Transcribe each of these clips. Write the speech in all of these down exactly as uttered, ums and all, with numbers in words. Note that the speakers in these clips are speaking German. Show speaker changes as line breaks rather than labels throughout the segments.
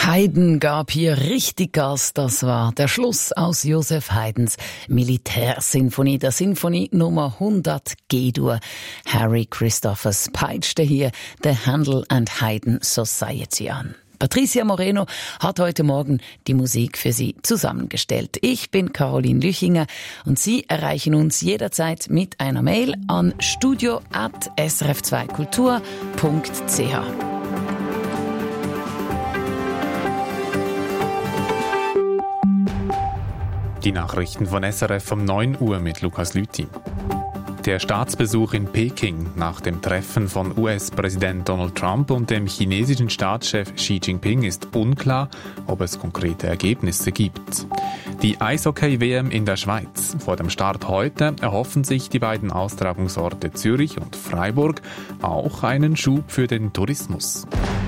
Haydn gab hier richtig Gas, das war der Schluss aus Joseph Haydns Militärsinfonie, der Sinfonie Nummer hundert G-Dur. Harry Christophers peitschte hier The Handel and Haydn Society an. Patricia Moreno hat heute Morgen die Musik für Sie zusammengestellt. Ich bin Caroline Lüchinger und Sie erreichen uns jederzeit mit einer Mail an studio at s r f zwei kultur punkt c h.
Die Nachrichten von S R F um neun Uhr mit Lukas Lüthi. Der Staatsbesuch in Peking nach dem Treffen von U S-Präsident Donald Trump und dem chinesischen Staatschef Xi Jinping ist unklar, ob es konkrete Ergebnisse gibt. Die Eishockey-W M in der Schweiz. Vor dem Start heute erhoffen sich die beiden Austragungsorte Zürich und Freiburg auch einen Schub für den Tourismus.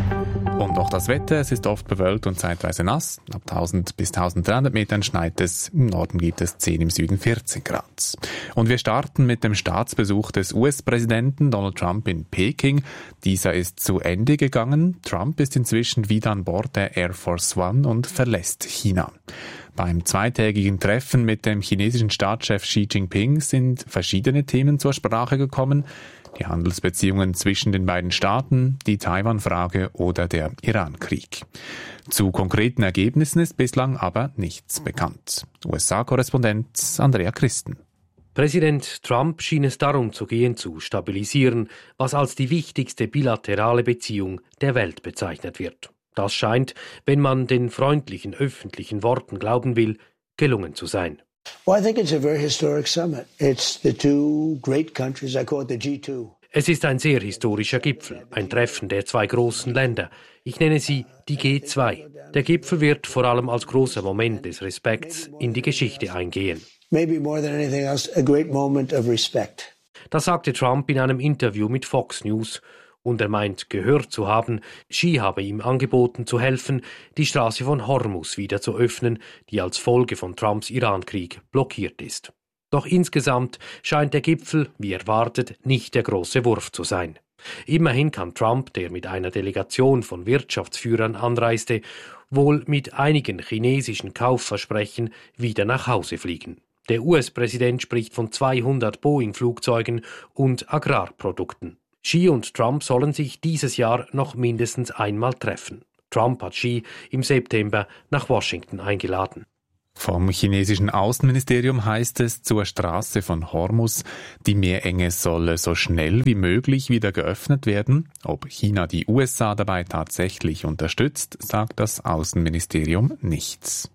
Und auch das Wetter, es ist oft bewölkt und zeitweise nass. Ab tausend bis tausenddreihundert Metern schneit es, im Norden gibt es zehn, im Süden vierzehn Grad. Und wir starten mit dem Staatsbesuch des U S-Präsidenten Donald Trump in Peking. Dieser ist zu Ende gegangen. Trump ist inzwischen wieder an Bord der Air Force One und verlässt China. Beim zweitägigen Treffen mit dem chinesischen Staatschef Xi Jinping sind verschiedene Themen zur Sprache gekommen. Die Handelsbeziehungen zwischen den beiden Staaten, die Taiwan-Frage oder der Iran-Krieg. Zu konkreten Ergebnissen ist bislang aber nichts bekannt. U S A-Korrespondent Andrea Christen.
Präsident Trump schien es darum zu gehen, zu stabilisieren, was als die wichtigste bilaterale Beziehung der Welt bezeichnet wird. Das scheint, wenn man den freundlichen öffentlichen Worten glauben will, gelungen zu sein.
Well, I think it's a very historic summit. It's the two great countries, I call it the G two.
Es ist ein sehr historischer Gipfel, ein Treffen der zwei großen Länder. Ich nenne sie die G zwei. Der Gipfel wird vor allem als großer Moment des Respekts in die Geschichte eingehen.
Maybe more than anything else, a great moment of respect.
Das sagte Trump in einem Interview mit Fox News. Und er meint, gehört zu haben, Xi habe ihm angeboten zu helfen, die Straße von Hormuz wieder zu öffnen, die als Folge von Trumps Iran-Krieg blockiert ist. Doch insgesamt scheint der Gipfel, wie erwartet, nicht der große Wurf zu sein. Immerhin kann Trump, der mit einer Delegation von Wirtschaftsführern anreiste, wohl mit einigen chinesischen Kaufversprechen wieder nach Hause fliegen. Der U S-Präsident spricht von zweihundert Boeing-Flugzeugen und Agrarprodukten. Xi und Trump sollen sich dieses Jahr noch mindestens einmal treffen. Trump hat Xi im September nach Washington eingeladen.
Vom chinesischen Außenministerium heißt es zur Straße von Hormuz, die Meerenge solle so schnell wie möglich wieder geöffnet werden. Ob China die U S A dabei tatsächlich unterstützt, sagt das Außenministerium nichts.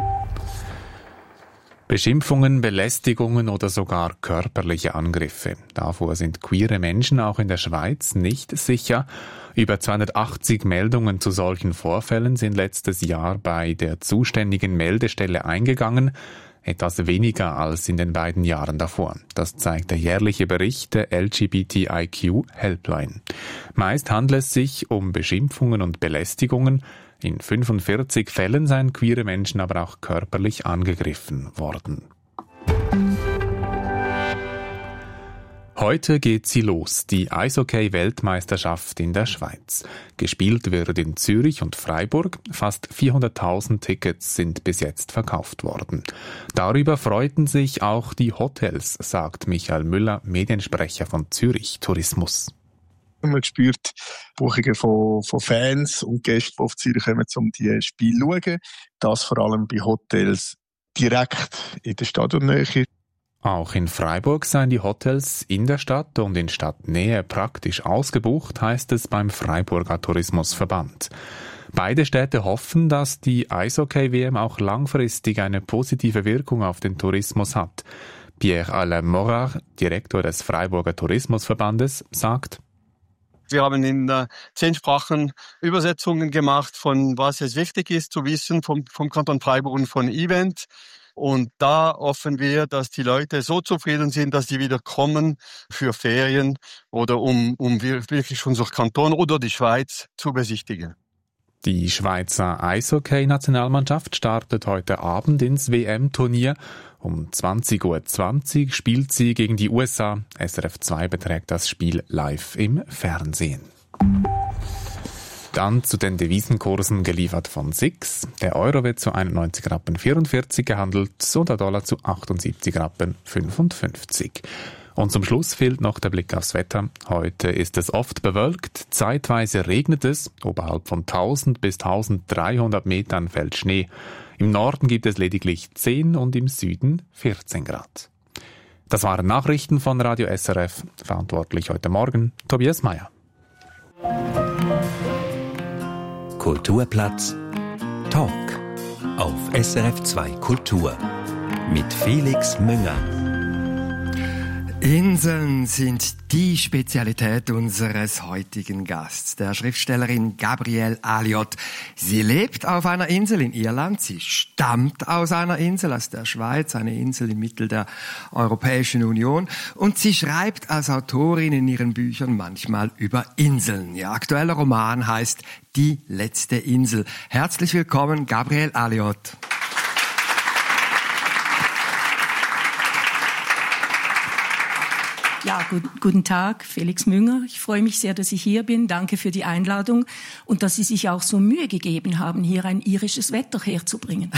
Beschimpfungen, Belästigungen oder sogar körperliche Angriffe. Davor sind queere Menschen auch in der Schweiz nicht sicher. Über zweihundertachtzig Meldungen zu solchen Vorfällen sind letztes Jahr bei der zuständigen Meldestelle eingegangen. Etwas weniger als in den beiden Jahren davor. Das zeigt der jährliche Bericht der L G B T I Q Helpline. Meist handelt es sich um Beschimpfungen und Belästigungen. In fünfundvierzig Fällen seien queere Menschen aber auch körperlich angegriffen worden. Heute geht sie los, die Eishockey-Weltmeisterschaft in der Schweiz. Gespielt wird in Zürich und Freiburg. Fast vierhunderttausend Tickets sind bis jetzt verkauft worden. Darüber freuten sich auch die Hotels, sagt Michael Müller, Mediensprecher von Zürich Tourismus.
Man spürt Buchungen von, von Fans und Gästen, die auf Zürich kommen, um die Spiele zu schauen. Das vor allem bei Hotels direkt in der Stadionnähe.
Auch in Freiburg seien die Hotels in der Stadt und in Stadtnähe praktisch ausgebucht, heißt es beim Freiburger Tourismusverband. Beide Städte hoffen, dass die Eishockey-W M auch langfristig eine positive Wirkung auf den Tourismus hat. Pierre-Alain Morar, Direktor des Freiburger Tourismusverbandes, sagt:
Wir haben in äh, zehn Sprachen Übersetzungen gemacht, von was es wichtig ist zu wissen vom, vom Kanton Freiburg und von Event. Und da hoffen wir, dass die Leute so zufrieden sind, dass sie wieder kommen für Ferien oder um, um wirklich unser Kanton oder die Schweiz zu besichtigen.
Die Schweizer Eishockey-Nationalmannschaft startet heute Abend ins W M-Turnier. Um zwanzig Uhr zwanzig spielt sie gegen die U S A. S R F zwei beträgt das Spiel live im Fernsehen. Dann zu den Devisenkursen geliefert von S I X. Der Euro wird zu einundneunzig Rappen vierundvierzig gehandelt und der Dollar zu achtundsiebzig Rappen fünfundfünfzig. Und zum Schluss fehlt noch der Blick aufs Wetter. Heute ist es oft bewölkt, zeitweise regnet es, oberhalb von tausend bis tausenddreihundert Metern fällt Schnee. Im Norden gibt es lediglich zehn und im Süden vierzehn Grad. Das waren Nachrichten von Radio S R F. Verantwortlich heute Morgen Tobias Meyer.
Kulturplatz Talk auf S R F zwei Kultur mit Felix Münger.
Inseln sind die Spezialität unseres heutigen Gasts, der Schriftstellerin Gabrielle Aliot. Sie lebt auf einer Insel in Irland, sie stammt aus einer Insel, aus der Schweiz, eine Insel im Mittel der Europäischen Union, und sie schreibt als Autorin in ihren Büchern manchmal über Inseln. Ihr aktueller Roman heißt Die letzte Insel. Herzlich willkommen, Gabrielle Aliot.
Ja, gut, guten Tag, Felix Münger. Ich freue mich sehr, dass ich hier bin. Danke für die Einladung und dass Sie sich auch so Mühe gegeben haben, hier ein irisches Wetter herzubringen.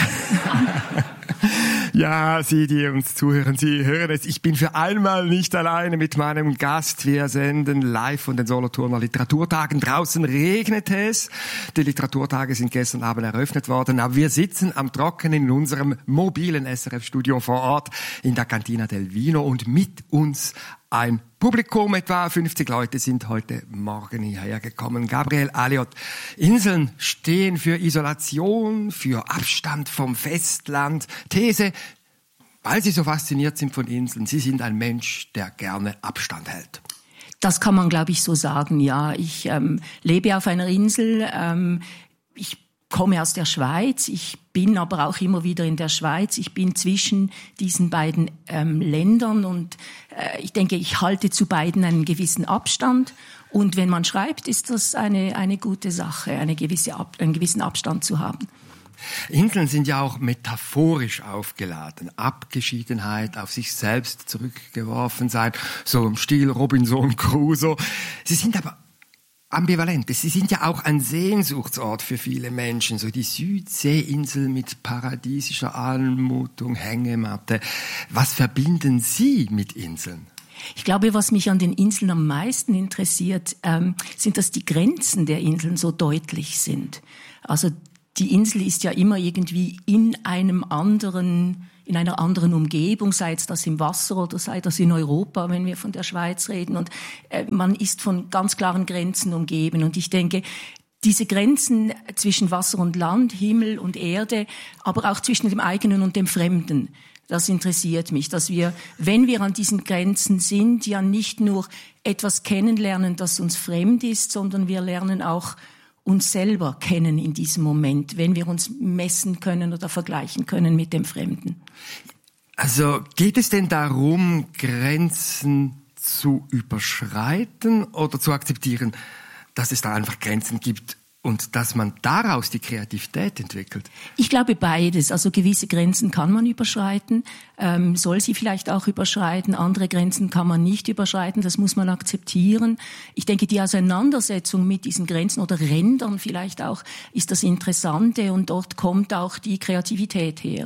Ja, Sie, die uns zuhören, Sie hören es. Ich bin für einmal nicht alleine mit meinem Gast. Wir senden live von den Solothurner Literaturtagen. Draußen regnet es. Die Literaturtage sind gestern Abend eröffnet worden, aber wir sitzen am Trockenen in unserem mobilen S R F-Studio vor Ort in der Cantina del Vino und mit uns ein Publikum, etwa fünfzig Leute sind heute Morgen hierher gekommen. Gabrielle Aliot, Inseln stehen für Isolation, für Abstand vom Festland. These, weil Sie so fasziniert sind von Inseln, Sie sind ein Mensch, der gerne Abstand hält.
Das kann man, glaube ich, so sagen, ja. Ich ähm, lebe auf einer Insel, ähm, ich komme aus der Schweiz, ich bin aber auch immer wieder in der Schweiz. Ich bin zwischen diesen beiden ähm, Ländern und äh, ich denke, ich halte zu beiden einen gewissen Abstand. Und wenn man schreibt, ist das eine, eine gute Sache, eine gewisse Ab- einen gewissen Abstand zu haben.
Inseln sind ja auch metaphorisch aufgeladen. Abgeschiedenheit, auf sich selbst zurückgeworfen sein, so im Stil Robinson Crusoe. Sie sind aber ambivalent. Sie sind ja auch ein Sehnsuchtsort für viele Menschen. So die Südseeinsel mit paradiesischer Anmutung, Hängematte. Was verbinden Sie mit Inseln?
Ich glaube, was mich an den Inseln am meisten interessiert, ähm, sind, dass die Grenzen der Inseln so deutlich sind. Also die Insel ist ja immer irgendwie in einem anderen, in einer anderen Umgebung, sei es das im Wasser oder sei das in Europa, wenn wir von der Schweiz reden. Und äh, man ist von ganz klaren Grenzen umgeben. Und ich denke, diese Grenzen zwischen Wasser und Land, Himmel und Erde, aber auch zwischen dem eigenen und dem Fremden, das interessiert mich, dass wir, wenn wir an diesen Grenzen sind, ja nicht nur etwas kennenlernen, das uns fremd ist, sondern wir lernen auch uns selber kennen in diesem Moment, wenn wir uns messen können oder vergleichen können mit dem Fremden.
Also geht es denn darum, Grenzen zu überschreiten oder zu akzeptieren, dass es da einfach Grenzen gibt und dass man daraus die Kreativität entwickelt? Ich
glaube beides. Also gewisse Grenzen kann man überschreiten, ähm, soll sie vielleicht auch überschreiten. Andere Grenzen kann man nicht überschreiten, das muss man akzeptieren. Ich denke, die Auseinandersetzung mit diesen Grenzen oder Rändern vielleicht auch ist das Interessante und dort kommt auch die Kreativität her.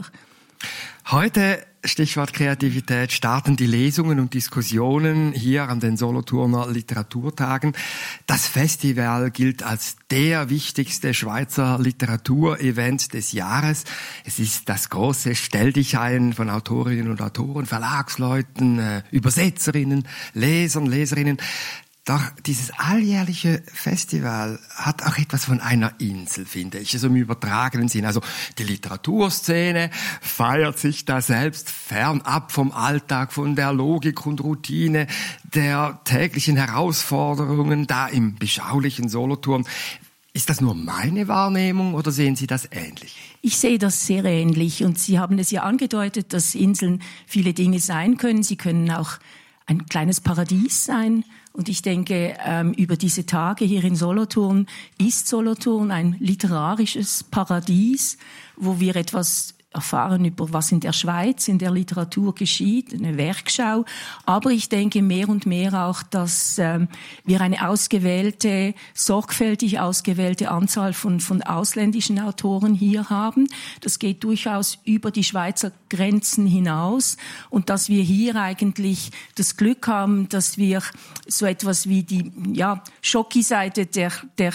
Heute, Stichwort Kreativität, starten die Lesungen und Diskussionen hier an den Solothurner Literaturtagen. Das Festival gilt als der wichtigste Schweizer Literaturevent des Jahres. Es ist das große Stelldichein von Autorinnen und Autoren, Verlagsleuten, Übersetzerinnen, Lesern, Leserinnen. Doch dieses alljährliche Festival hat auch etwas von einer Insel, finde ich, also im übertragenen Sinn. Also die Literaturszene feiert sich da selbst fernab vom Alltag, von der Logik und Routine, der täglichen Herausforderungen da im beschaulichen Solothurn. Ist das nur meine Wahrnehmung oder sehen Sie das ähnlich?
Ich sehe das sehr ähnlich und Sie haben es ja angedeutet, dass Inseln viele Dinge sein können. Sie können auch ein kleines Paradies sein. Und ich denke, ähm, über diese Tage hier in Solothurn ist Solothurn ein literarisches Paradies, wo wir etwas erfahren über, was in der Schweiz in der Literatur geschieht, eine Werkschau. Aber ich denke mehr und mehr auch, dass ähm, wir eine ausgewählte, sorgfältig ausgewählte Anzahl von, von ausländischen Autoren hier haben. Das geht durchaus über die Schweizer Grenzen hinaus. Und dass wir hier eigentlich das Glück haben, dass wir so etwas wie die ja, Schocki-Seite der, der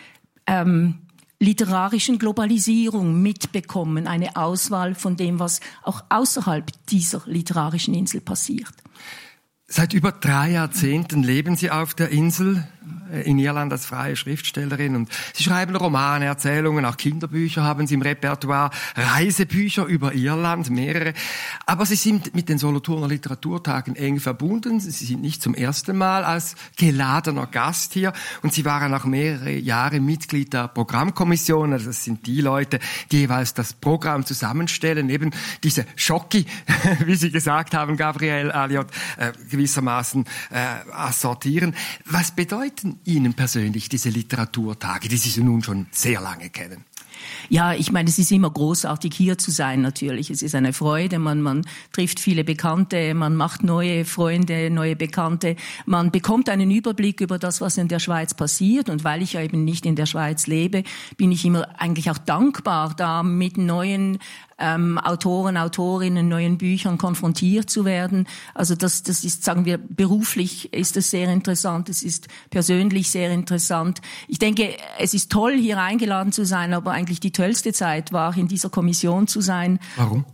ähm, literarischen Globalisierung mitbekommen, eine Auswahl von dem, was auch außerhalb dieser literarischen Insel passiert.
Seit über drei Jahrzehnten leben Sie auf der Insel, in Irland als freie Schriftstellerin, und Sie schreiben Romane, Erzählungen, auch Kinderbücher haben Sie im Repertoire, Reisebücher über Irland, mehrere. Aber Sie sind mit den Solothurner Literaturtagen eng verbunden. Sie sind nicht zum ersten Mal als geladener Gast hier, und Sie waren auch mehrere Jahre Mitglied der Programmkommission. Also das sind die Leute, die jeweils das Programm zusammenstellen, eben diese Schocki, wie Sie gesagt haben, Gabrielle Alliot, äh, gewissermaßen äh, assortieren. Was bedeuten Ihnen persönlich diese Literaturtage, die Sie nun schon sehr lange kennen?
Ja, ich meine, es ist immer großartig, hier zu sein, natürlich. Es ist eine Freude, man, man trifft viele Bekannte, man macht neue Freunde, neue Bekannte. Man bekommt einen Überblick über das, was in der Schweiz passiert. Und weil ich ja eben nicht in der Schweiz lebe, bin ich immer eigentlich auch dankbar, da mit neuen ähm, Autoren, Autorinnen, neuen Büchern konfrontiert zu werden. Also das, das ist, sagen wir, beruflich ist es sehr interessant, es ist persönlich sehr interessant. Ich denke, es ist toll, hier eingeladen zu sein, aber eigentlich die tollste Zeit war, in dieser Kommission zu sein.
Warum?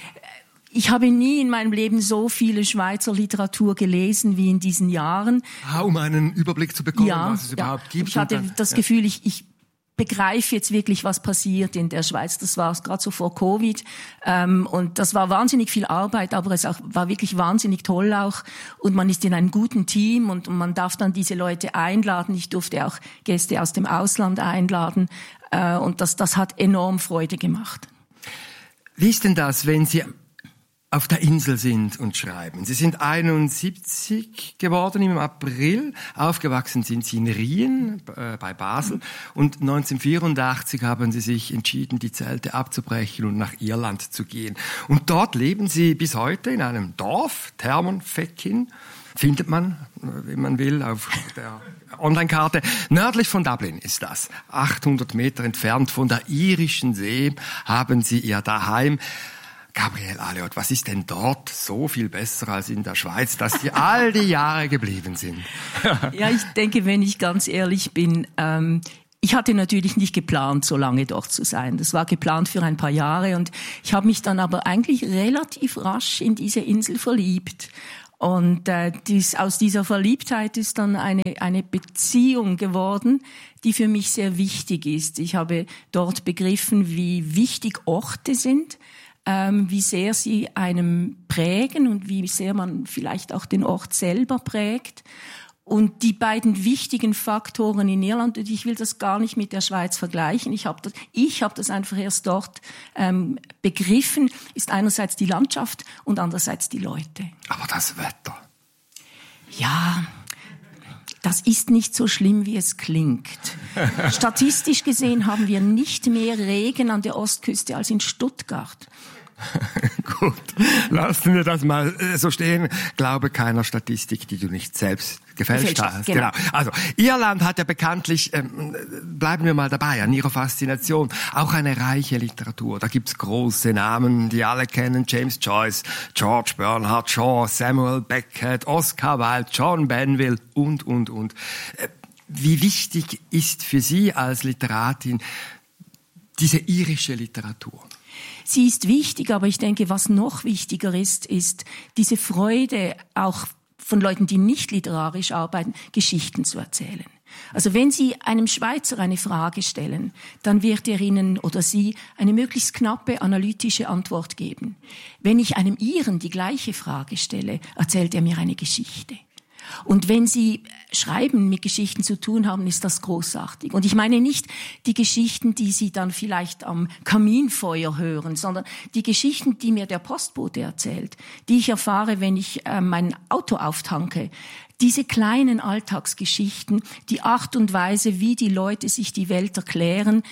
Ich habe nie in meinem Leben so viele Schweizer Literatur gelesen wie in diesen Jahren.
Ah, um einen Überblick zu bekommen,
ja,
was es
ja.
überhaupt gibt.
Ich hatte
dann,
das
ja.
Gefühl, ich, ich begreife jetzt wirklich, was passiert in der Schweiz. Das war gerade so vor Covid. Ähm, und das war wahnsinnig viel Arbeit, aber es auch, war wirklich wahnsinnig toll auch. Und man ist in einem guten Team, und, und man darf dann diese Leute einladen. Ich durfte auch Gäste aus dem Ausland einladen. Äh, und das, das hat enorm Freude gemacht.
Wie ist denn das, wenn Sie auf der Insel sind und schreiben? Sie sind einundsiebzig geworden im April, aufgewachsen sind Sie in Rien äh, bei Basel, und neunzehnhundertvierundachtzig haben Sie sich entschieden, die Zelte abzubrechen und nach Irland zu gehen. Und dort leben Sie bis heute in einem Dorf, Termonfeckin, findet man, wenn man will, auf der Online-Karte. Nördlich von Dublin ist das. achthundert Meter entfernt von der irischen See haben Sie Ihr Daheim. Gabrielle Alliot, was ist denn dort so viel besser als in der Schweiz, dass Sie all die Jahre geblieben sind?
Ja, ich denke, wenn ich ganz ehrlich bin, ähm, ich hatte natürlich nicht geplant, so lange dort zu sein. Das war geplant für ein paar Jahre, und ich habe mich dann aber eigentlich relativ rasch in diese Insel verliebt. Und äh, dies, aus dieser Verliebtheit ist dann eine, eine Beziehung geworden, die für mich sehr wichtig ist. Ich habe dort begriffen, wie wichtig Orte sind, ähm, wie sehr sie einem prägen und wie sehr man vielleicht auch den Ort selber prägt. Und die beiden wichtigen Faktoren in Irland, und ich will das gar nicht mit der Schweiz vergleichen, ich habe das, ich habe das einfach erst dort ähm, begriffen, ist einerseits die Landschaft und andererseits die Leute.
Aber das Wetter?
Ja, das ist nicht so schlimm, wie es klingt. Statistisch gesehen haben wir nicht mehr Regen an der Ostküste als in Stuttgart.
Gut, lassen wir das mal so stehen. Glaube keiner Statistik, die du nicht selbst gefälscht hast. Genau. genau. Also Irland hat ja bekanntlich, ähm, bleiben wir mal dabei, an ihrer Faszination, auch eine reiche Literatur. Da gibt's große Namen, die alle kennen: James Joyce, George Bernard Shaw, Samuel Beckett, Oscar Wilde, John Banville und, und, und. Äh, wie wichtig ist für Sie als Literatin diese irische Literatur?
Sie ist wichtig, aber ich denke, was noch wichtiger ist, ist diese Freude auch von Leuten, die nicht literarisch arbeiten, Geschichten zu erzählen. Also wenn Sie einem Schweizer eine Frage stellen, dann wird er Ihnen oder sie eine möglichst knappe, analytische Antwort geben. Wenn ich einem Iren die gleiche Frage stelle, erzählt er mir eine Geschichte. Und wenn Sie Schreiben mit Geschichten zu tun haben, ist das großartig. Und ich meine nicht die Geschichten, die Sie dann vielleicht am Kaminfeuer hören, sondern die Geschichten, die mir der Postbote erzählt, die ich erfahre, wenn ich äh, mein Auto auftanke. Diese kleinen Alltagsgeschichten, die Art und Weise, wie die Leute sich die Welt erklären,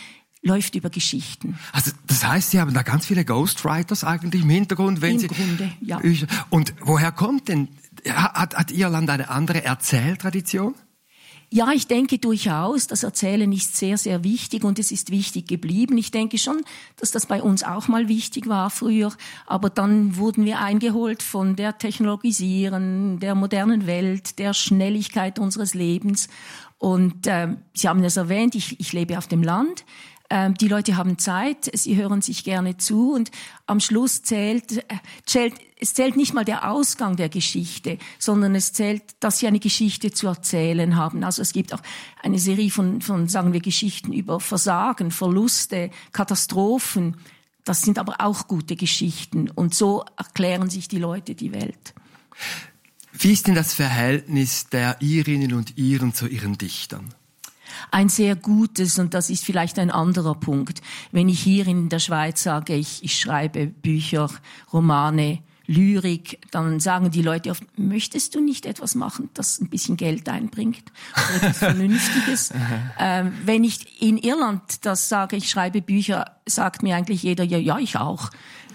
läuft über Geschichten.
Also das heißt, Sie haben da ganz viele Ghostwriters eigentlich im Hintergrund, wenn
Im
Sie
Grunde, ja.
Und woher kommt denn hat, hat Irland eine andere Erzähltradition?
Ja, ich denke durchaus, das Erzählen ist sehr, sehr wichtig und es ist wichtig geblieben. Ich denke schon, dass das bei uns auch mal wichtig war früher, aber dann wurden wir eingeholt von der Technologisieren, der modernen Welt, der Schnelligkeit unseres Lebens. Und äh, Sie haben es erwähnt, ich, ich lebe auf dem Land. Ähm, die Leute haben Zeit, sie hören sich gerne zu und am Schluss zählt, äh, zählt es zählt nicht mal der Ausgang der Geschichte, sondern es zählt, dass sie eine Geschichte zu erzählen haben. Also es gibt auch eine Serie von, von, sagen wir, Geschichten über Versagen, Verluste, Katastrophen. Das sind aber auch gute Geschichten. Und so erklären sich die Leute die Welt.
Wie ist denn das Verhältnis der Irinnen und Iren zu ihren Dichtern?
Ein sehr gutes, und das ist vielleicht ein anderer Punkt. Wenn ich hier in der Schweiz sage, ich, ich schreibe Bücher, Romane, Lyrik, dann sagen die Leute oft, möchtest du nicht etwas machen, das ein bisschen Geld einbringt oder etwas Vernünftiges? ähm, wenn ich in Irland das sage, ich schreibe Bücher, sagt mir eigentlich jeder, ja, ja, ich auch.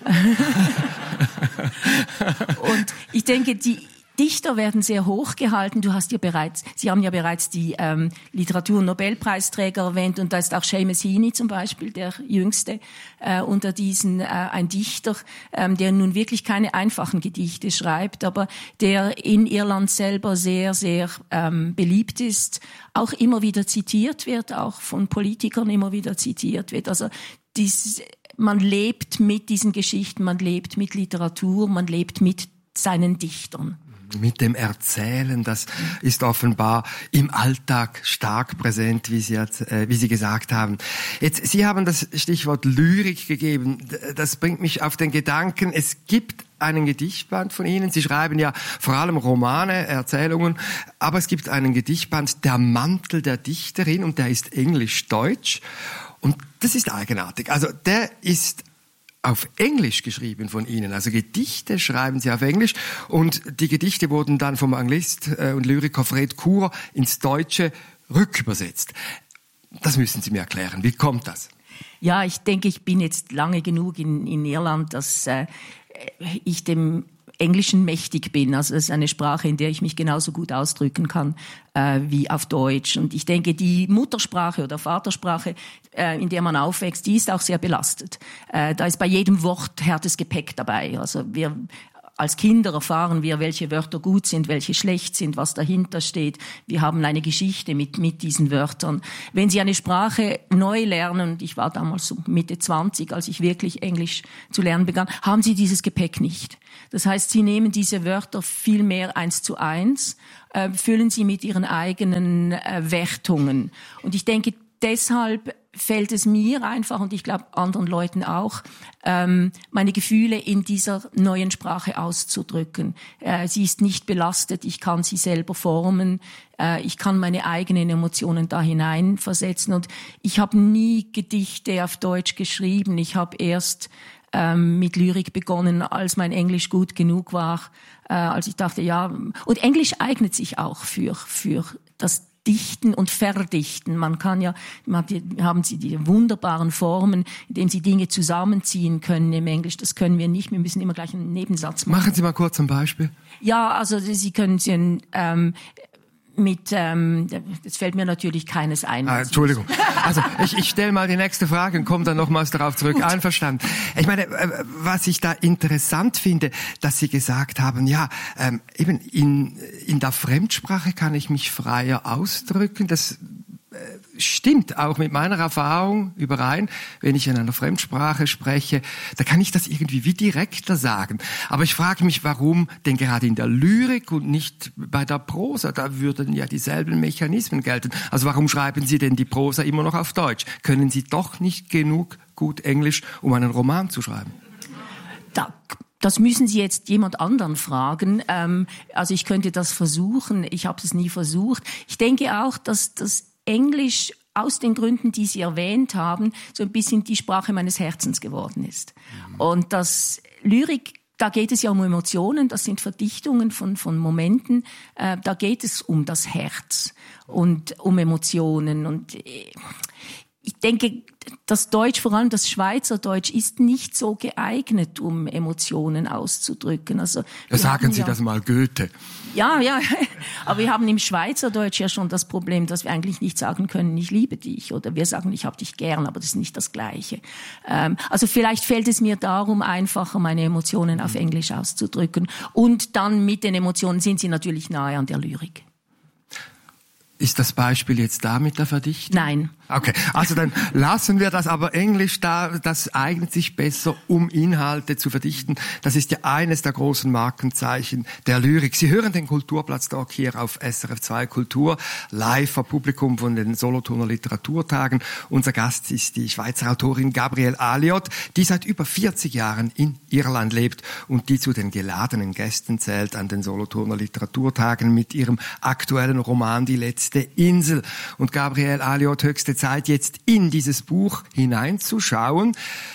Und ich denke, die Dichter werden sehr hoch gehalten. Du hast ja bereits, Sie haben ja bereits die ähm, Literatur-Nobelpreisträger erwähnt und da ist auch Seamus Heaney zum Beispiel, der jüngste äh, unter diesen, äh, ein Dichter, ähm, der nun wirklich keine einfachen Gedichte schreibt, aber der in Irland selber sehr, sehr ähm, beliebt ist, auch immer wieder zitiert wird, auch von Politikern immer wieder zitiert wird. Also dies, man lebt mit diesen Geschichten, man lebt mit Literatur, man lebt mit seinen Dichtern.
Mit dem Erzählen, das ist offenbar im Alltag stark präsent, wie Sie, äh, wie Sie gesagt haben. Jetzt, Sie haben das Stichwort Lyrik gegeben. Das bringt mich auf den Gedanken, es gibt einen Gedichtband von Ihnen. Sie schreiben ja vor allem Romane, Erzählungen, aber es gibt einen Gedichtband, Der Mantel der Dichterin, und der ist englisch-deutsch. Und das ist eigenartig. Also der ist auf Englisch geschrieben von Ihnen. Also Gedichte schreiben Sie auf Englisch und die Gedichte wurden dann vom Anglist und Lyriker Fred Kurer ins Deutsche rückübersetzt. Das müssen Sie mir erklären. Wie kommt das?
Ja, ich denke, ich bin jetzt lange genug in, in Irland, dass äh, ich dem Englischen mächtig bin. Also es ist eine Sprache, in der ich mich genauso gut ausdrücken kann äh, wie auf Deutsch. Und ich denke, die Muttersprache oder Vatersprache, äh, in der man aufwächst, die ist auch sehr belastet. Äh, da ist bei jedem Wort hartes Gepäck dabei. Also wir als Kinder erfahren wir, welche Wörter gut sind, welche schlecht sind, was dahinter steht. Wir haben eine Geschichte mit, mit diesen Wörtern. Wenn Sie eine Sprache neu lernen, und ich war damals so Mitte zwanzig, als ich wirklich Englisch zu lernen begann, haben Sie dieses Gepäck nicht. Das heißt, Sie nehmen diese Wörter viel mehr eins zu eins, äh, füllen sie mit Ihren eigenen äh, Wertungen. Und ich denke, deshalb fällt es mir einfach, und ich glaube anderen Leuten auch, ähm, meine Gefühle in dieser neuen Sprache auszudrücken. Äh, sie ist nicht belastet, ich kann sie selber formen, äh, ich kann meine eigenen Emotionen da hineinversetzen. Und ich habe nie Gedichte auf Deutsch geschrieben. Ich habe erst ähm, mit Lyrik begonnen, als mein Englisch gut genug war, äh, als ich dachte, ja, und Englisch eignet sich auch für, für das Dichten und Verdichten. Man kann ja, man hat, haben Sie die wunderbaren Formen, in denen Sie Dinge zusammenziehen können im Englisch. Das können wir nicht. Wir müssen immer gleich einen Nebensatz machen.
Machen Sie mal kurz ein Beispiel.
Ja, also Sie können Sie ähm, mit, ähm, jetzt fällt mir natürlich keines ein.
Ah, Entschuldigung. Also ich, ich stelle mal die nächste Frage und komme dann nochmals darauf zurück. Gut. Einverstanden. Ich meine, was ich da interessant finde, dass Sie gesagt haben, ja, ähm, eben in, in der Fremdsprache kann ich mich freier ausdrücken. Das stimmt auch mit meiner Erfahrung überein. Wenn ich in einer Fremdsprache spreche, da kann ich das irgendwie wie direkter sagen. Aber ich frage mich, warum denn gerade in der Lyrik und nicht bei der Prosa? Da würden ja dieselben Mechanismen gelten. Also warum schreiben Sie denn die Prosa immer noch auf Deutsch? Können Sie doch nicht genug gut Englisch, um einen Roman zu schreiben?
Da Das müssen Sie jetzt jemand anderen fragen. Ähm, also ich könnte das versuchen. Ich habe es nie versucht. Ich denke auch, dass das Englisch aus den Gründen, die Sie erwähnt haben, so ein bisschen die Sprache meines Herzens geworden ist. Mhm. Und das Lyrik, da geht es ja um Emotionen, das sind Verdichtungen von, von Momenten, äh, da geht es um das Herz und um Emotionen. Und äh, ich denke, das Deutsch, vor allem das Schweizerdeutsch, ist nicht so geeignet, um Emotionen auszudrücken. Also
ja, sagen Sie
ja,
das mal Goethe.
Ja, ja, aber wir haben im Schweizerdeutsch ja schon das Problem, dass wir eigentlich nicht sagen können, ich liebe dich, oder wir sagen, ich hab dich gern, aber das ist nicht das Gleiche. Ähm, also vielleicht fällt es mir darum einfacher, meine Emotionen auf Englisch auszudrücken. Und dann mit den Emotionen sind sie natürlich nahe an der Lyrik.
Ist das Beispiel jetzt da mit der Verdichtung?
Nein.
Okay, also dann lassen wir das, aber Englisch da, das eignet sich besser, um Inhalte zu verdichten. Das ist ja eines der großen Markenzeichen der Lyrik. Sie hören den Kulturplatz-Talk hier auf S R F zwei Kultur, live vor Publikum von den Solothurner Literaturtagen. Unser Gast ist die Schweizer Autorin Gabrielle Aliot, die seit über vierzig Jahren in Irland lebt und die zu den geladenen Gästen zählt an den Solothurner Literaturtagen mit ihrem aktuellen Roman Die letzte Insel. Und Gabrielle Aliot, höchste Zeit, jetzt in dieses Buch hineinzuschauen.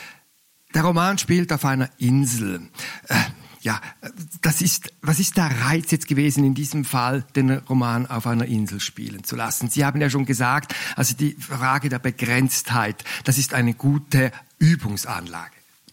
Der Roman spielt auf einer Insel. Äh, ja, das ist, was ist der Reiz jetzt gewesen, in diesem Fall den Roman auf einer Insel spielen zu lassen? Sie haben ja schon gesagt, also die Frage der Begrenztheit, das ist eine gute Übungsanlage.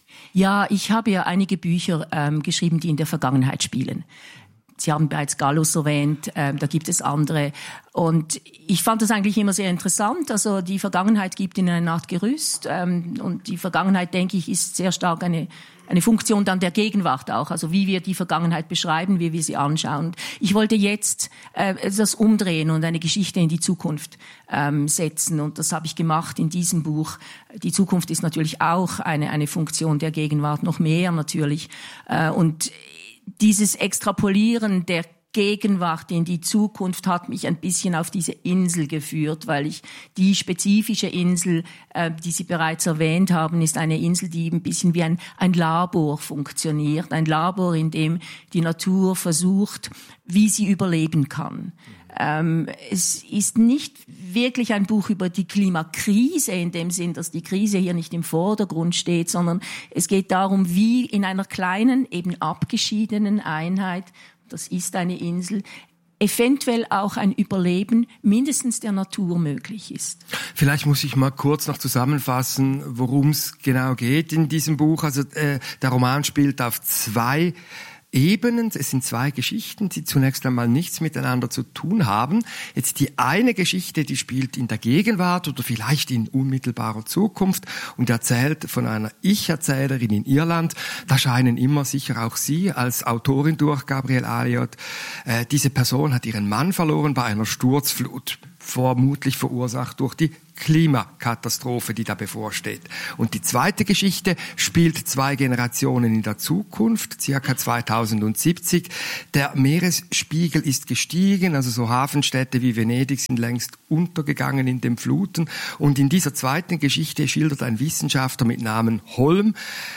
Ja, ich habe ja einige Bücher ähm, geschrieben, die in der Vergangenheit spielen. Sie haben bereits Gallus erwähnt, äh, da gibt es andere. Und ich fand das eigentlich immer sehr interessant. Also die Vergangenheit gibt Ihnen eine Art Gerüst. Ähm, und die Vergangenheit, denke ich, ist sehr stark eine, eine Funktion dann der Gegenwart auch. Also wie wir die Vergangenheit beschreiben, wie wir sie anschauen. Ich wollte jetzt äh, das umdrehen und eine Geschichte in die Zukunft ähm, setzen. Und das habe ich gemacht in diesem Buch. Die Zukunft ist natürlich auch eine, eine Funktion der Gegenwart, noch mehr natürlich. Äh, und dieses Extrapolieren der Gegenwart in die Zukunft hat mich ein bisschen auf diese Insel geführt, weil ich die spezifische Insel, äh, die Sie bereits erwähnt haben, ist eine Insel, die ein bisschen wie ein, ein Labor funktioniert. Ein Labor, in dem die Natur versucht, wie sie überleben kann. Ähm, es ist nicht wirklich ein Buch über die Klimakrise in dem Sinn, dass die Krise hier nicht im Vordergrund steht, sondern es geht darum, wie in einer kleinen, eben abgeschiedenen Einheit, das ist eine Insel, eventuell auch ein Überleben mindestens der Natur möglich ist.
Vielleicht muss ich mal kurz noch zusammenfassen, worum es genau geht in diesem Buch. Also äh, der Roman spielt auf zwei Ebenen. Es sind zwei Geschichten, die zunächst einmal nichts miteinander zu tun haben. Jetzt die eine Geschichte, die spielt in der Gegenwart oder vielleicht in unmittelbarer Zukunft und erzählt von einer Ich-Erzählerin in Irland. Da scheinen immer sicher auch Sie als Autorin durch, Gabrielle Aliot. Äh, diese Person hat ihren Mann verloren bei einer Sturzflut, vermutlich verursacht durch die Klimakatastrophe, die da bevorsteht. Und die zweite Geschichte spielt zwei Generationen in der Zukunft, circa zweitausendsiebzig. Der Meeresspiegel ist gestiegen, also so Hafenstädte wie Venedig sind längst untergegangen in den Fluten. Und in dieser zweiten Geschichte schildert ein Wissenschaftler mit Namen Holm,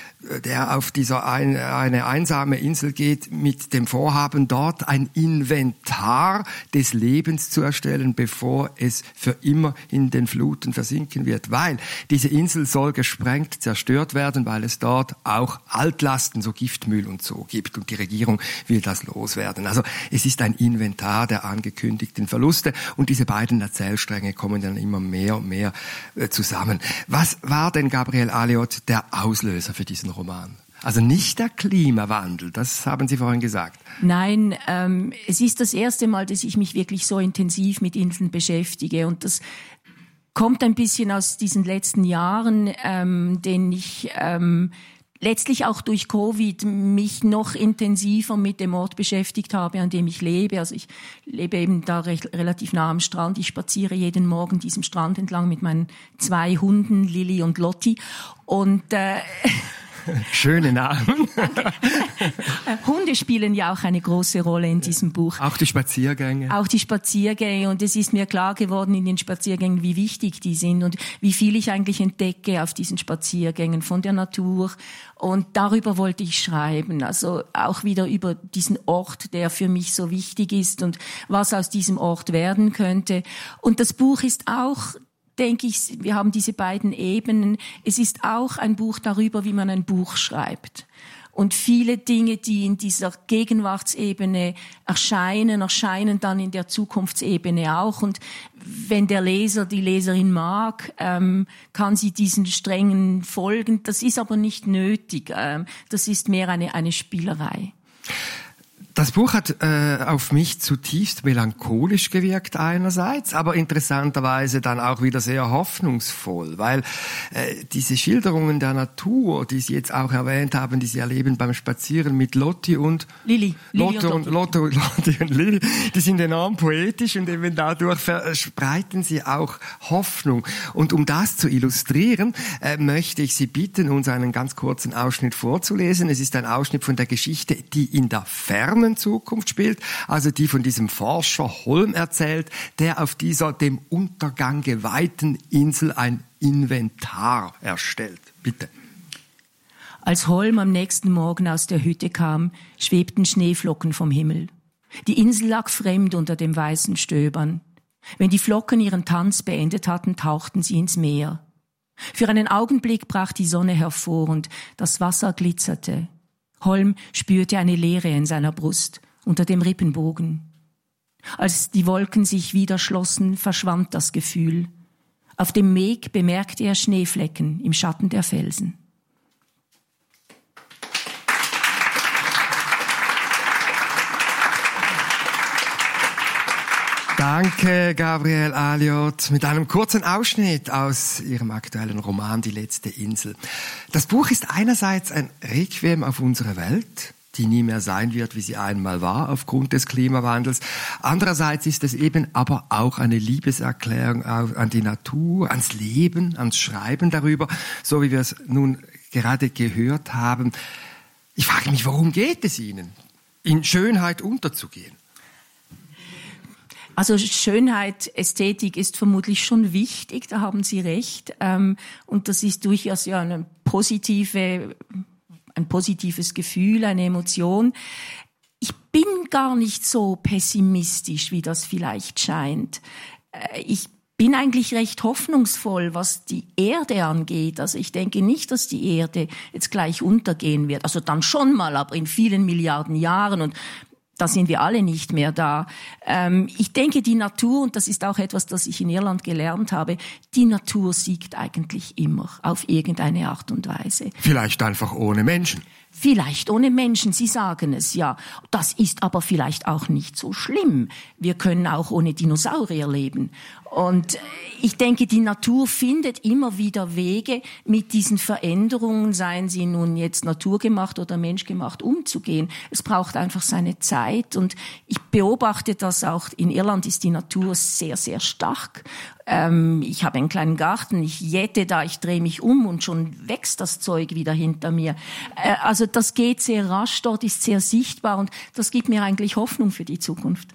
der auf dieser ein, eine einsame Insel geht, mit dem Vorhaben, dort ein Inventar des Lebens zu erstellen, bevor es für immer in den Fluten versinken wird. Weil diese Insel soll gesprengt, zerstört werden, weil es dort auch Altlasten, so Giftmüll und so gibt. Und die Regierung will das loswerden. Also es ist ein Inventar der angekündigten Verluste. Und diese beiden Erzählstränge kommen dann immer mehr und mehr äh, zusammen. Was war denn, Gabrielle Aliot, der Auslöser für diesen Roman? Also nicht der Klimawandel, das haben Sie vorhin gesagt.
Nein, ähm, es ist das erste Mal, dass ich mich wirklich so intensiv mit Inseln beschäftige und das kommt ein bisschen aus diesen letzten Jahren, ähm, denen ich ähm, letztlich auch durch Covid mich noch intensiver mit dem Ort beschäftigt habe, an dem ich lebe. Also ich lebe eben da recht, relativ nah am Strand. Ich spaziere jeden Morgen diesem Strand entlang mit meinen zwei Hunden, Lilly und Lotti. Und äh,
schöne Namen.
Hunde spielen ja auch eine große Rolle in diesem Buch.
Auch die Spaziergänge.
Auch die Spaziergänge. Und es ist mir klar geworden in den Spaziergängen, wie wichtig die sind und wie viel ich eigentlich entdecke auf diesen Spaziergängen von der Natur. Und darüber wollte ich schreiben. Also auch wieder über diesen Ort, der für mich so wichtig ist und was aus diesem Ort werden könnte. Und das Buch ist auch, denke ich, wir haben diese beiden Ebenen. Es ist auch ein Buch darüber, wie man ein Buch schreibt. Und viele Dinge, die in dieser Gegenwartsebene erscheinen, erscheinen dann in der Zukunftsebene auch. Und wenn der Leser, die Leserin mag, ähm, kann sie diesen Strängen folgen. Das ist aber nicht nötig. Ähm, das ist mehr eine, eine Spielerei.
Das Buch hat äh, auf mich zutiefst melancholisch gewirkt einerseits, aber interessanterweise dann auch wieder sehr hoffnungsvoll, weil äh, diese Schilderungen der Natur, die Sie jetzt auch erwähnt haben, die Sie erleben beim Spazieren mit Lotti und
Lilli,
Lotte und Lotte, Lotti und Lilli, die sind enorm poetisch und eben dadurch verspreiten sie auch Hoffnung. Und um das zu illustrieren, äh, möchte ich Sie bitten, uns einen ganz kurzen Ausschnitt vorzulesen. Es ist ein Ausschnitt von der Geschichte, die in der Ferne Zukunft spielt, also die von diesem Forscher Holm erzählt, der auf dieser dem Untergang geweihten Insel ein Inventar erstellt. Bitte.
Als Holm am nächsten Morgen aus der Hütte kam, schwebten Schneeflocken vom Himmel. Die Insel lag fremd unter dem weißen Stöbern. Wenn die Flocken ihren Tanz beendet hatten, tauchten sie ins Meer. Für einen Augenblick brach die Sonne hervor und das Wasser glitzerte. Holm spürte eine Leere in seiner Brust, unter dem Rippenbogen. Als die Wolken sich wieder schlossen, verschwand das Gefühl. Auf dem Weg bemerkte er Schneeflecken im Schatten der Felsen.
Danke, Gabrielle Aliot, mit einem kurzen Ausschnitt aus Ihrem aktuellen Roman Die letzte Insel. Das Buch ist einerseits ein Requiem auf unsere Welt, die nie mehr sein wird, wie sie einmal war, aufgrund des Klimawandels. Andererseits ist es eben aber auch eine Liebeserklärung an die Natur, ans Leben, ans Schreiben darüber, so wie wir es nun gerade gehört haben. Ich frage mich, worum geht es Ihnen, in Schönheit unterzugehen?
Also Schönheit, Ästhetik ist vermutlich schon wichtig, da haben Sie recht. Und das ist durchaus ja eine positive, ein positives Gefühl, eine Emotion. Ich bin gar nicht so pessimistisch, wie das vielleicht scheint. Ich bin eigentlich recht hoffnungsvoll, was die Erde angeht. Also ich denke nicht, dass die Erde jetzt gleich untergehen wird. Also dann schon mal, aber in vielen Milliarden Jahren. Und da sind wir alle nicht mehr da. Ähm, ich denke, die Natur, und das ist auch etwas, das ich in Irland gelernt habe, die Natur siegt eigentlich immer auf irgendeine Art und Weise.
Vielleicht einfach ohne Menschen.
Vielleicht ohne Menschen, Sie sagen es, ja. Das ist aber vielleicht auch nicht so schlimm. Wir können auch ohne Dinosaurier leben. Und ich denke, die Natur findet immer wieder Wege, mit diesen Veränderungen, seien sie nun jetzt naturgemacht oder menschgemacht, umzugehen. Es braucht einfach seine Zeit. Und ich beobachte das auch. In Irland ist die Natur sehr, sehr stark. Ähm, ich habe einen kleinen Garten, ich jäte da, ich drehe mich um und schon wächst das Zeug wieder hinter mir. Äh, also das geht sehr rasch, dort ist sehr sichtbar und das gibt mir eigentlich Hoffnung für die Zukunft.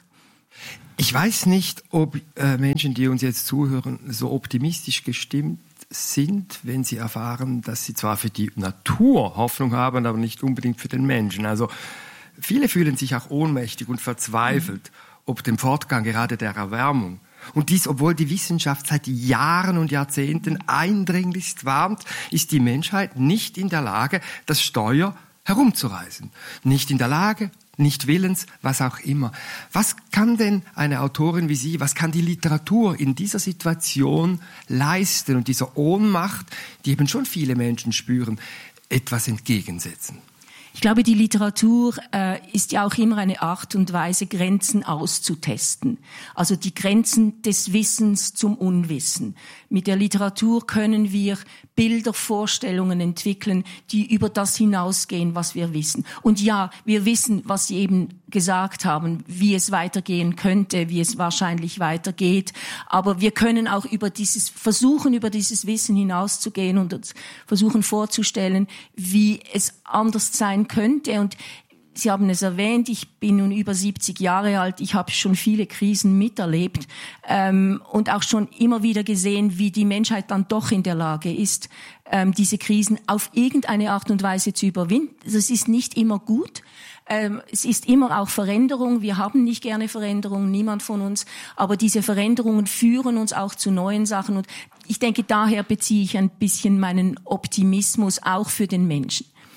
Ich weiß nicht, ob äh, Menschen, die uns jetzt zuhören, so optimistisch gestimmt sind, wenn sie erfahren, dass sie zwar für die Natur Hoffnung haben, aber nicht unbedingt für den Menschen. Also viele fühlen sich auch ohnmächtig und verzweifelt, mhm. ob dem Fortgang gerade der Erwärmung. Und dies, obwohl die Wissenschaft seit Jahren und Jahrzehnten eindringlichst warnt, ist die Menschheit nicht in der Lage, das Steuer herumzureißen. Nicht in der Lage, nicht willens, was auch immer. Was kann denn eine Autorin wie Sie, was kann die Literatur in dieser Situation leisten und dieser Ohnmacht, die eben schon viele Menschen spüren, etwas entgegensetzen?
Ich glaube, die Literatur äh, ist ja auch immer eine Art und Weise, Grenzen auszutesten. Also die Grenzen des Wissens zum Unwissen. Mit der Literatur können wir Bilder, Vorstellungen entwickeln, die über das hinausgehen, was wir wissen. Und ja, wir wissen, was Sie eben gesagt haben, wie es weitergehen könnte, wie es wahrscheinlich weitergeht. Aber wir können auch über dieses, versuchen, über dieses Wissen hinauszugehen und uns versuchen vorzustellen, wie es anders sein könnte. Und Sie haben es erwähnt, ich bin nun über siebzig Jahre alt, ich habe schon viele Krisen miterlebt ähm, und auch schon immer wieder gesehen, wie die Menschheit dann doch in der Lage ist, ähm, diese Krisen auf irgendeine Art und Weise zu überwinden. Das ist nicht immer gut. Ähm, es ist immer auch Veränderung. Wir haben nicht gerne Veränderung, niemand von uns. Aber diese Veränderungen führen uns auch zu neuen Sachen. Und ich denke, daher beziehe ich ein bisschen meinen Optimismus auch für den Menschen.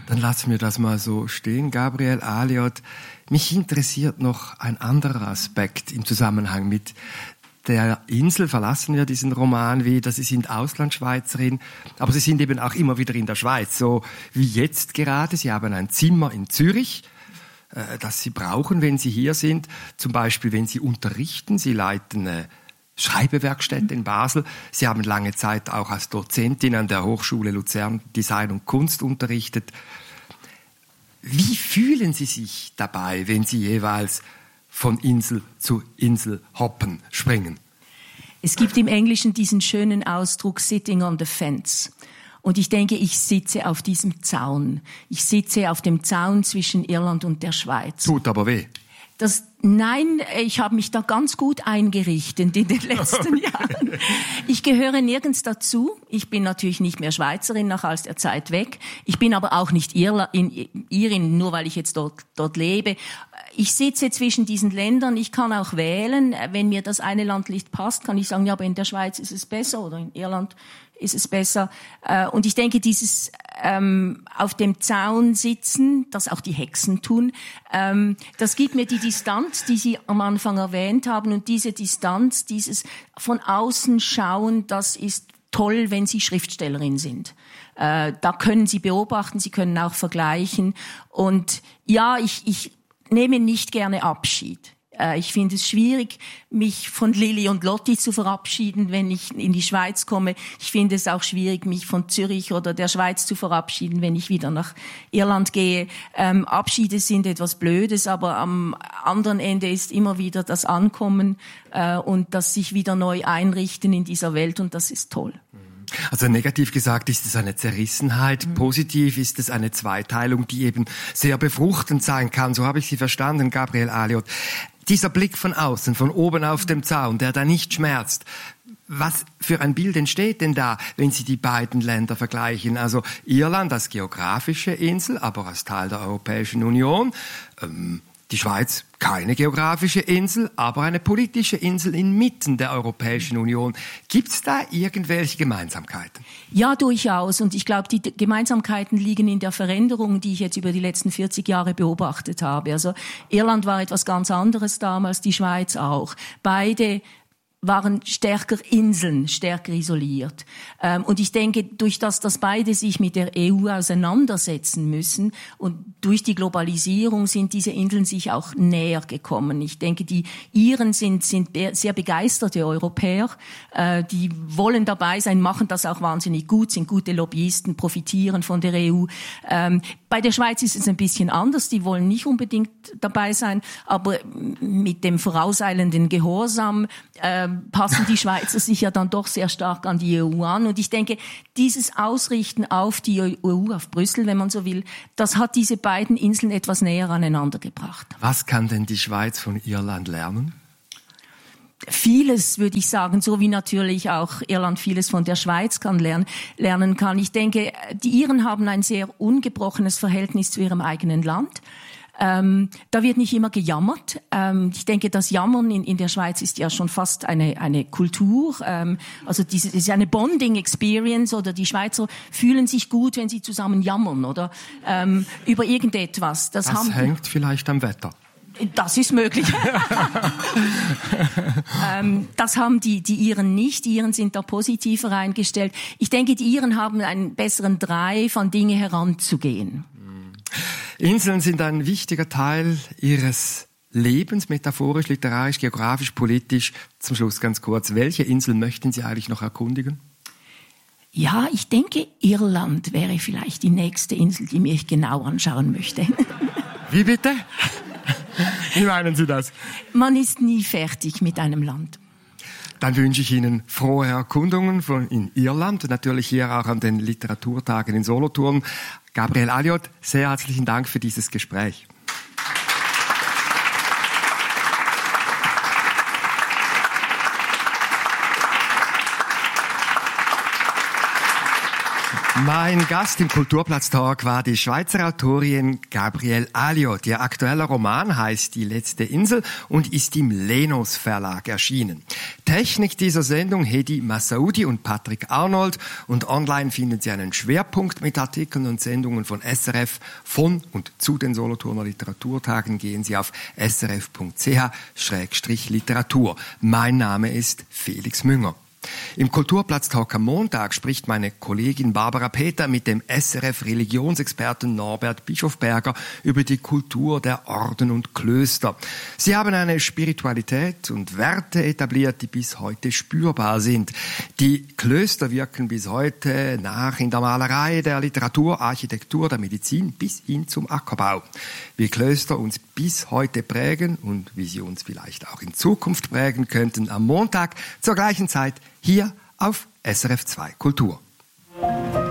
Dann lassen wir das mal so stehen. Gabriel Aliot, mich interessiert noch ein anderer Aspekt im Zusammenhang mit der Insel. Verlassen wir diesen Roman wieder. Sie sind Auslandschweizerin, aber Sie sind eben auch immer wieder in der Schweiz, so wie jetzt gerade. Sie haben ein Zimmer in Zürich, äh, das Sie brauchen, wenn Sie hier sind. Zum Beispiel, wenn Sie unterrichten. Sie leiten eine Schreibewerkstätte in Basel. Sie haben lange Zeit auch als Dozentin an der Hochschule Luzern Design und Kunst unterrichtet. Wie fühlen Sie sich dabei, wenn Sie jeweils von Insel zu Insel hoppen, springen?
Es gibt im Englischen diesen schönen Ausdruck sitting on the fence. Und ich denke, ich sitze auf diesem Zaun. Ich sitze auf dem Zaun zwischen Irland und der Schweiz.
Tut aber weh.
Das, nein, ich habe mich da ganz gut eingerichtet in den letzten Jahren. Ich gehöre nirgends dazu. Ich bin natürlich nicht mehr Schweizerin nach all der Zeit weg. Ich bin aber auch nicht Irla, in, Irin, nur weil ich jetzt dort, dort lebe. Ich sitze zwischen diesen Ländern. Ich kann auch wählen. Wenn mir das eine Land nicht passt, kann ich sagen, ja, aber in der Schweiz ist es besser oder in Irland ist es besser. Und ich denke, dieses ähm, auf dem Zaun sitzen, das auch die Hexen tun, ähm, das gibt mir die Distanz, die Sie am Anfang erwähnt haben. Und diese Distanz, dieses von außen schauen, das ist toll, wenn Sie Schriftstellerin sind. Äh, da können Sie beobachten, Sie können auch vergleichen. Und ja, ich, ich nehme nicht gerne Abschied. Ich finde es schwierig, mich von Lili und Lotti zu verabschieden, wenn ich in die Schweiz komme. Ich finde es auch schwierig, mich von Zürich oder der Schweiz zu verabschieden, wenn ich wieder nach Irland gehe. Ähm, Abschiede sind etwas Blödes, aber am anderen Ende ist immer wieder das Ankommen äh, und das sich wieder neu einrichten in dieser Welt, und das ist toll.
Also negativ gesagt ist es eine Zerrissenheit, mhm. Positiv ist es eine Zweiteilung, die eben sehr befruchtend sein kann. So habe ich Sie verstanden, Gabriel Aliot. Dieser Blick von außen, von oben auf dem Zaun, der da nicht schmerzt. Was für ein Bild entsteht denn da, wenn Sie die beiden Länder vergleichen? Also Irland als geografische Insel, aber als Teil der Europäischen Union. Ähm, die Schweiz keine geografische Insel, aber eine politische Insel inmitten der Europäischen Union. Gibt es da irgendwelche Gemeinsamkeiten?
Ja, durchaus. Und ich glaube, die Gemeinsamkeiten liegen in der Veränderung, die ich jetzt über die letzten vierzig Jahre beobachtet habe. Also Irland war etwas ganz anderes damals, die Schweiz auch. Beide waren stärker Inseln, stärker isoliert. Ähm, und ich denke, durch das, dass beide sich mit der E U auseinandersetzen müssen und durch die Globalisierung sind diese Inseln sich auch näher gekommen. Ich denke, die Iren sind, sind sehr begeisterte Europäer. Äh, die wollen dabei sein, machen das auch wahnsinnig gut, sind gute Lobbyisten, profitieren von der E U. Ähm, bei der Schweiz ist es ein bisschen anders. Die wollen nicht unbedingt dabei sein, aber mit dem vorauseilenden Gehorsam äh, passen die Schweizer sich ja dann doch sehr stark an die E U an. Und ich denke, dieses Ausrichten auf die E U, auf Brüssel, wenn man so will, das hat diese beiden Inseln etwas näher aneinander gebracht.
Was kann denn die Schweiz von Irland lernen?
Vieles, würde ich sagen, so wie natürlich auch Irland vieles von der Schweiz kann lernen, lernen kann. Ich denke, die Iren haben ein sehr ungebrochenes Verhältnis zu ihrem eigenen Land. Ähm, da wird nicht immer gejammert. Ähm, ich denke, das Jammern in, in der Schweiz ist ja schon fast eine, eine Kultur. Ähm, also diese, das ist eine Bonding-Experience, oder die Schweizer fühlen sich gut, wenn sie zusammen jammern, oder ähm, über irgendetwas. Das,
das
haben,
hängt vielleicht am Wetter.
Das ist möglich. ähm, das haben die, die Iren nicht. Die Iren sind da positiver eingestellt. Ich denke, die Iren haben einen besseren Drive, an Dinge heranzugehen.
Inseln sind ein wichtiger Teil Ihres Lebens, metaphorisch, literarisch, geografisch, politisch. Zum Schluss ganz kurz, welche Insel möchten Sie eigentlich noch erkundigen?
Ja, ich denke, Irland wäre vielleicht die nächste Insel, die mir ich genau anschauen möchte.
Wie bitte? Wie meinen Sie das?
Man ist nie fertig mit einem Land.
Dann wünsche ich Ihnen frohe Erkundungen von in Irland und natürlich hier auch an den Literaturtagen in Solothurn. Gabriel Aliot, sehr herzlichen Dank für dieses Gespräch. Mein Gast im Kulturplatz-Talk war die Schweizer Autorin Gabrielle Alliot. Ihr aktueller Roman heißt Die letzte Insel und ist im Lenos Verlag erschienen. Technik dieser Sendung Hedi Massaoudi und Patrick Arnold. Und online finden Sie einen Schwerpunkt mit Artikeln und Sendungen von S R F. Von und zu den Solothurner Literaturtagen gehen Sie auf s r f punkt c h schrägstrich literatur. Mein Name ist Felix Münger. Im Kulturplatz-Talk am Montag spricht meine Kollegin Barbara Peter mit dem S R F-Religionsexperten Norbert Bischofberger über die Kultur der Orden und Klöster. Sie haben eine Spiritualität und Werte etabliert, die bis heute spürbar sind. Die Klöster wirken bis heute nach in der Malerei, der Literatur, Architektur, der Medizin bis hin zum Ackerbau. Wie Klöster uns bis heute prägen und wie sie uns vielleicht auch in Zukunft prägen könnten, am Montag zur gleichen Zeit hier auf S R F zwei Kultur.